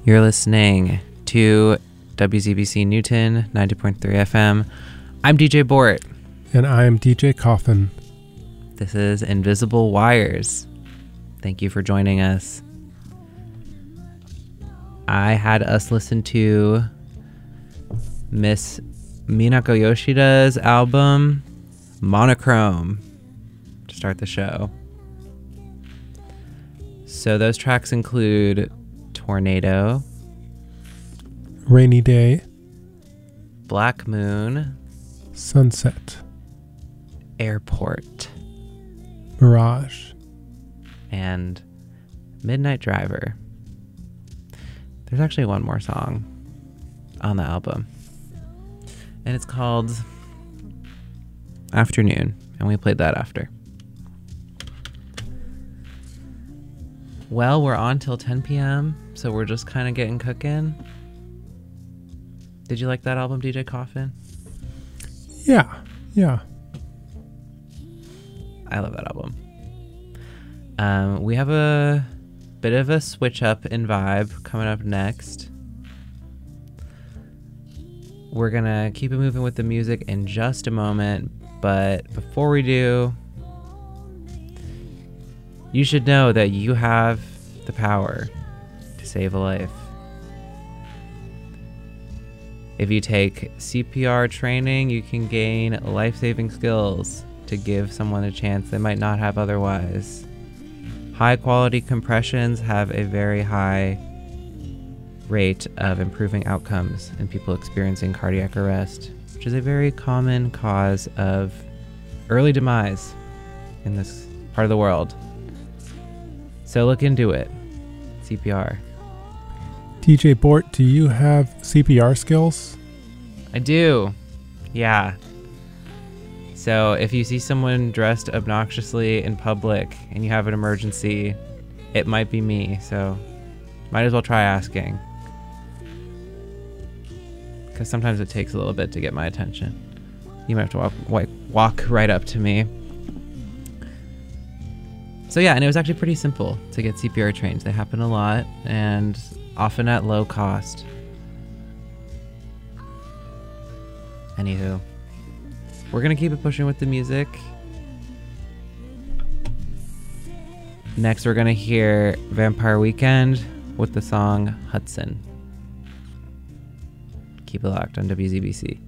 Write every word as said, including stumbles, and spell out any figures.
You're listening to W Z B C Newton, ninety point three F M. I'm D J Bort. And I'm D J Coffin. This is Invisible Wires. Thank you for joining us. I had us listen to Miss Minako Yoshida's album, Monochrome, to start the show. So those tracks include Tornado, Rainy Day, Black Moon, Sunset, Airport, Mirage, and Midnight Driver. There's actually one more song on the album, and it's called Afternoon, and we played that after. Well, we're on till ten p.m., so we're just kind of getting cooking. Did you like that album, D J Coffin? Yeah, yeah. I love that album. Um, we have a bit of a switch up in vibe coming up next. We're gonna keep it moving with the music in just a moment, but before we do, you should know that you have the power to save a life. If you take C P R training, you can gain life-saving skills to give someone a chance they might not have otherwise. High-quality compressions have a very high rate of improving outcomes in people experiencing cardiac arrest, which is a very common cause of early demise in this part of the world. So look into it. C P R. D J Bort, do you have C P R skills? I do. Yeah. So if you see someone dressed obnoxiously in public and you have an emergency, it might be me. So might as well try asking. Because sometimes it takes a little bit to get my attention. You might have to walk, walk, walk right up to me. So yeah, and it was actually pretty simple to get C P R trained. They happen a lot and often at low cost. Anywho, we're gonna keep it pushing with the music. Next, we're gonna hear Vampire Weekend with the song Hudson. Keep it locked on W Z B C.